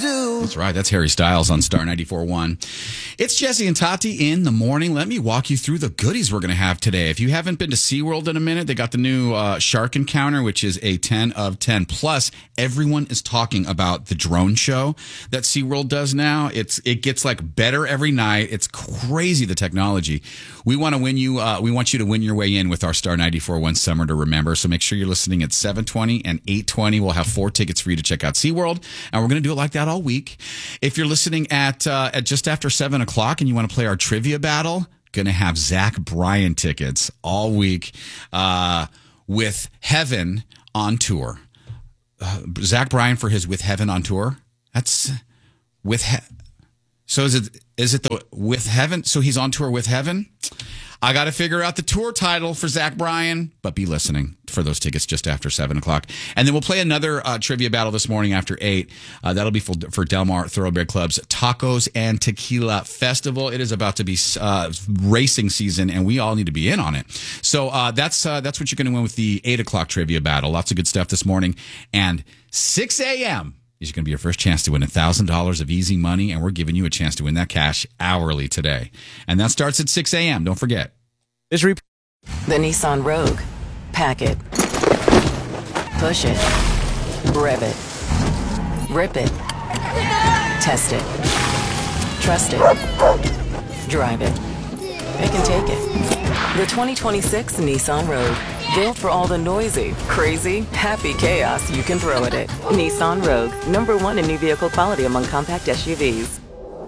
do. That's right. That's Harry Styles on Star 94.1. It's Jesse and Tati in the morning. Let me walk you through the goodies we're going to have today. If you haven't been to SeaWorld in a minute, they got the new Shark Encounter, which is a 10 of 10. Plus, everyone is talking about the drone show that SeaWorld does now. It gets like better every night. It's crazy, the technology. We want to win you. We want you to win your way in with our Star 94.1 Summer to Remember. So make sure you're listening at 7:20 and 8:20. We'll have 4 tickets for you to check out SeaWorld, and we're going to do it like that all week. If you're listening at just after 7 o'clock and you want to play our trivia battle, going to have Zach Bryan tickets all week with Heaven on tour. Zach Bryan for his With Heaven on tour. That's so is it the With Heaven? So he's on tour with Heaven. I got to figure out the tour title for Zach Bryan, but be listening for those tickets just after 7 o'clock. And then we'll play another trivia battle this morning after 8. That'll be for Del Mar Thoroughbred Club's Tacos and Tequila Festival. It is about to be racing season, and we all need to be in on it. So that's what you're going to win with the 8 o'clock trivia battle. Lots of good stuff this morning. And 6 a.m. is going to be your first chance to win $1,000 of easy money, and we're giving you a chance to win that cash hourly today. And that starts at 6 a.m. Don't forget. The Nissan Rogue. Pack it. Push it. Rev it. Rip it. Test it. Trust it. Drive it. It can take it. The 2026 Nissan Rogue. Built for all the noisy, crazy, happy chaos you can throw at it. Nissan Rogue. #1 in new vehicle quality among compact SUVs.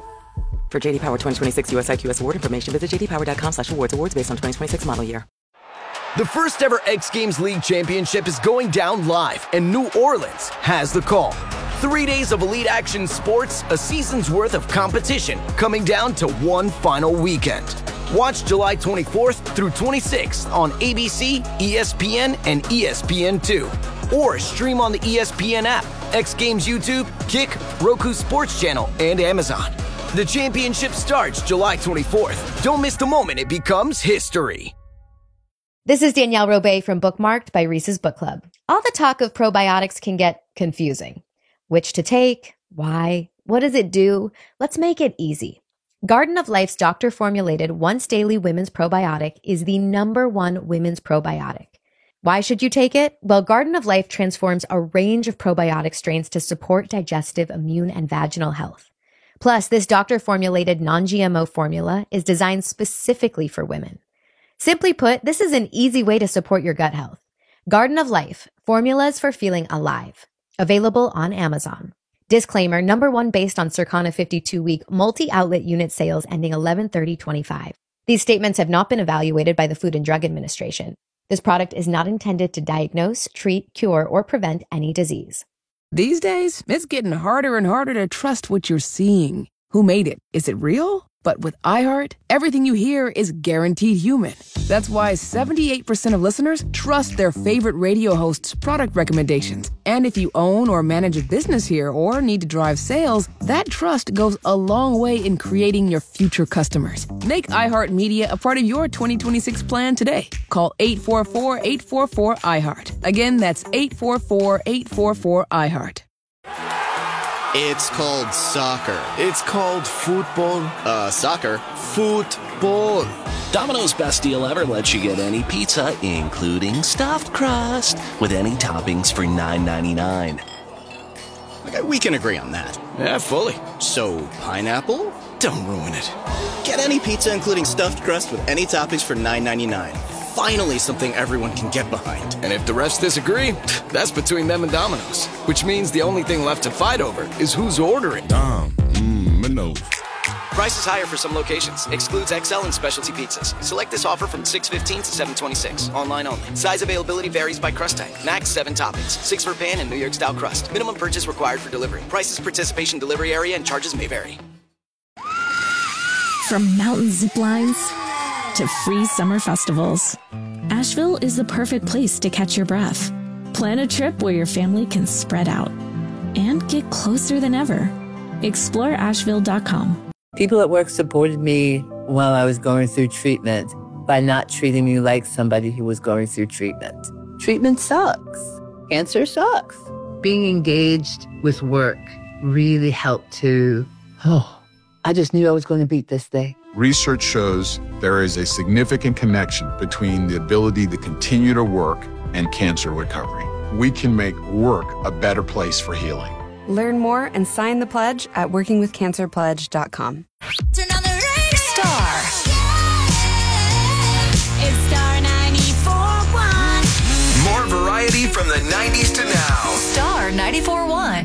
For JD Power 2026 US IQS award information, visit jdpower.com/awards. Awards based on 2026 model year. The first ever X Games League Championship is going down live, and New Orleans has the call. 3 days of elite action sports, a season's worth of competition, coming down to one final weekend. Watch July 24th through 26th on ABC, ESPN, and ESPN2. Or stream on the ESPN app, X Games YouTube, Kick, Roku Sports Channel, and Amazon. The championship starts July 24th. Don't miss the moment it becomes history. This is Danielle Robay from Bookmarked by Reese's Book Club. All the talk of probiotics can get confusing. Which to take? Why? What does it do? Let's make it easy. Garden of Life's doctor-formulated once-daily women's probiotic is the #1 women's probiotic. Why should you take it? Well, Garden of Life transforms a range of probiotic strains to support digestive, immune, and vaginal health. Plus, this doctor-formulated non-GMO formula is designed specifically for women. Simply put, this is an easy way to support your gut health. Garden of Life, formulas for feeling alive. Available on Amazon. Disclaimer, #1 based on Circana 52-week multi-outlet unit sales ending 11/30/25. These statements have not been evaluated by the Food and Drug Administration. This product is not intended to diagnose, treat, cure, or prevent any disease. These days, it's getting harder and harder to trust what you're seeing. Who made it? Is it real? But with iHeart, everything you hear is guaranteed human. That's why 78% of listeners trust their favorite radio hosts' product recommendations. And if you own or manage a business here or need to drive sales, that trust goes a long way in creating your future customers. Make iHeartMedia a part of your 2026 plan today. Call 844-844-iHeart. Again, that's 844-844-iHeart. It's called soccer. It's called football. Soccer. Football. Domino's best deal ever lets you get any pizza, including stuffed crust, with any toppings for $9.99. Okay, we can agree on that. Yeah, fully. So, pineapple? Don't ruin it. Get any pizza, including stuffed crust, with any toppings for $9.99. Finally, something everyone can get behind. And if the refs disagree, that's between them and Domino's. Which means the only thing left to fight over is who's ordering. Domino's. Prices higher for some locations. Excludes XL and specialty pizzas. Select this offer from 6/15 to 7/26. Online only. Size availability varies by crust type. Max 7 toppings. 6 for pan and New York style crust. Minimum purchase required for delivery. Prices, participation, delivery area, and charges may vary. From mountain zip lines to free summer festivals, Asheville is the perfect place to catch your breath. Plan a trip where your family can spread out and get closer than ever. Explore Asheville.com. People at work supported me while I was going through treatment by not treating me like somebody who was going through treatment. Treatment sucks. Cancer sucks. Being engaged with work really helped to, I just knew I was going to beat this thing. Research shows there is a significant connection between the ability to continue to work and cancer recovery. We can make work a better place for healing. Learn more and sign the pledge at workingwithcancerpledge.com. Turn on the radio. Star. It's Star 94.1. More variety from the 90s to now. Star 94.1.